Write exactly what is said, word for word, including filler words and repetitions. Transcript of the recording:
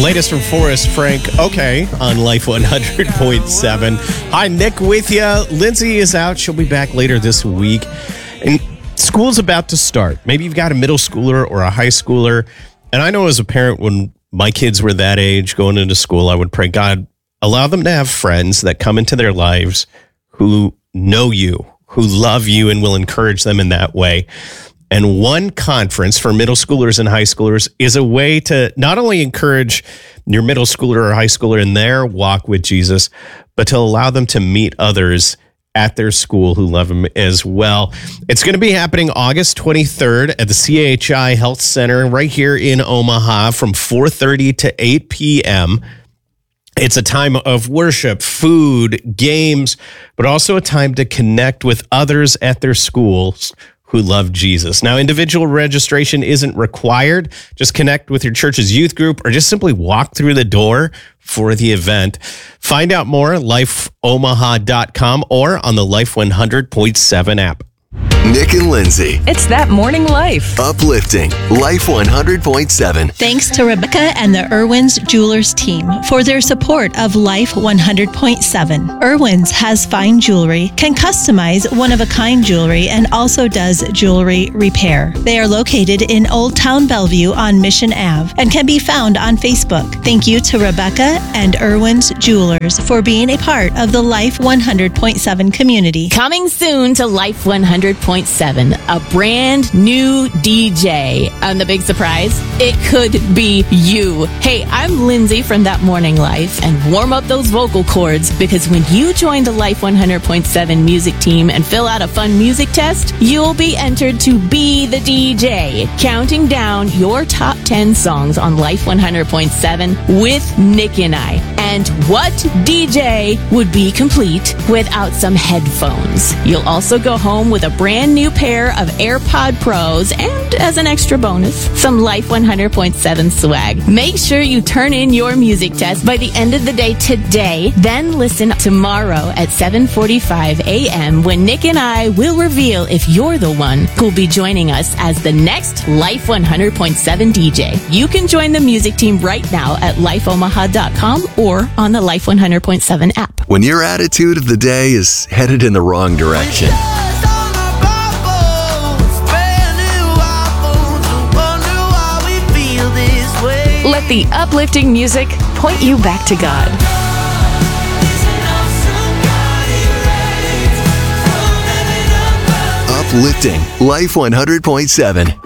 Latest from Forrest Frank, okay, on Life one hundred point seven. Hi, Nick with you. Lindsay is out. She'll be back later this week. And school's about to start. Maybe you've got a middle schooler or a high schooler. And I know as a parent, when my kids were that age going into school, I would pray, God, allow them to have friends that come into their lives who know you, who love you, and will encourage them in that way. And one conference for middle schoolers and high schoolers is a way to not only encourage your middle schooler or high schooler in their walk with Jesus, but to allow them to meet others at their school who love them as well. It's going to be happening August twenty-third at the C H I Health Center right here in Omaha from four thirty to eight p.m. It's a time of worship, food, games, but also a time to connect with others at their schools who love Jesus. Now, individual registration isn't required. Just connect with your church's youth group or just simply walk through the door for the event. Find out more at life omaha dot com or on the Life one hundred point seven app. Nick and Lindsay. It's that morning life. Uplifting Life one hundred point seven. Thanks to Rebecca and the Irwin's Jewelers team for their support of Life one hundred point seven. Irwin's has fine jewelry, can customize one-of-a-kind jewelry, and also does jewelry repair. They are located in Old Town Bellevue on Mission Avenue and can be found on Facebook. Thank you to Rebecca and Irwin's Jewelers for being a part of the Life one hundred point seven community. Coming soon to Life one hundred point seven, a brand new D J. And the big surprise, it could be you. Hey, I'm Lindsay from That Morning Life, and warm up those vocal cords, because when you join the Life one hundred point seven music team and fill out a fun music test, you'll be entered to be the D J, counting down your top ten songs on Life one hundred point seven with Nick and I. And what D J would be complete without some headphones? You'll also go home with a brand new pair of AirPod Pros and, as an extra bonus, some Life one hundred point seven swag. Make sure you turn in your music test by the end of the day today. Then listen tomorrow at seven forty-five a.m. when Nick and I will reveal if you're the one who'll be joining us as the next Life one hundred point seven D J. You can join the music team right now at life omaha dot com or on the Life one hundred point seven app. When your attitude of the day is headed in the wrong direction, Let the uplifting music point you back to God. uplifting Life one hundred point seven.